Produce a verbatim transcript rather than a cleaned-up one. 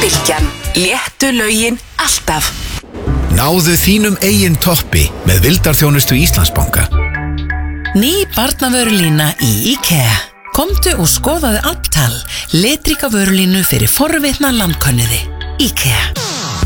Bylgjan. Léttu lögin alltaf. Náðu þínum eigin toppi með vildarþjónustu Íslandsbanka. Ný barnavörulína í IKEA. Komdu og skoðaðu Alptal, litríka vörulínu fyrir forvitna landkönnuði. IKEA.